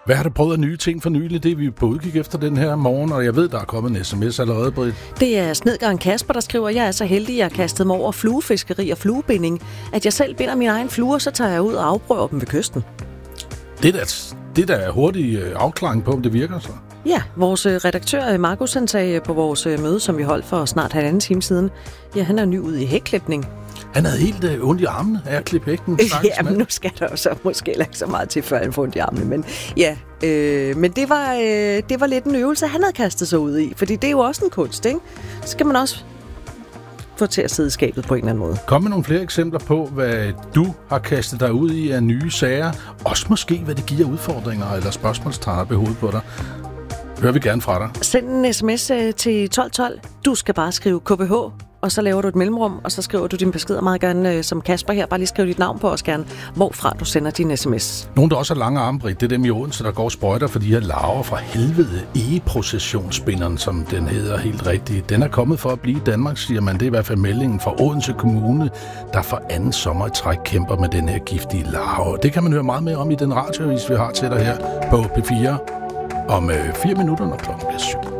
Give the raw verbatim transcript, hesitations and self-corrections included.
Hvad har du prøvet af nye ting for nylig? Det er vi på udkig efter den her morgen, og jeg ved, der er kommet en sms allerede, Britt. Det er snedgaren Kasper, der skriver, jeg er så heldig, jeg har kastet mig over fluefiskeri og fluebinding, at jeg selv binder mine egne fluer, så tager jeg ud og afprøver dem ved kysten. Det er da, det er da hurtig afklaring på, om det virker så. Ja, vores redaktør Markus, han sagde på vores møde, som vi holdt for snart halvanden time siden, ja, han er ny ude i hækklipning. Han havde helt øh, ondt i armene af at klippe hækken. Ja, men nu skal der jo så måske ikke så meget til, før han får ondt i armene. Men ja, øh, men det var, øh, det var lidt en øvelse, han havde kastet sig ud i. Fordi det er jo også en kunst, ikke? Så skal man også få til at sidde i skabet på en eller anden måde. Kom med nogle flere eksempler på, hvad du har kastet dig ud i af nye sager. Også måske, hvad det giver udfordringer eller spørgsmålstegn op i hovedet på dig. Hører vi gerne fra dig. Send en sms til tolv tolv. Du skal bare skrive K B H, og så laver du et mellemrum, og så skriver du din besked meget gerne, som Kasper her. Bare lige skriv dit navn på os gerne, hvorfra du sender din sms. Nogle, der også har lange arme, Britt, det er dem i Odense, der går sprøjter for de her larver fra helvede. E-processionsspinderen, som den hedder helt rigtigt. Den er kommet for at blive i Danmark, siger man. Det er i hvert fald meldingen fra Odense Kommune, der for anden sommer i træk kæmper med den her giftige larve. Det kan man høre meget mere om i den radioavis, vi har til dig her på P fire om øh, fire minutter, når klokken bliver syv.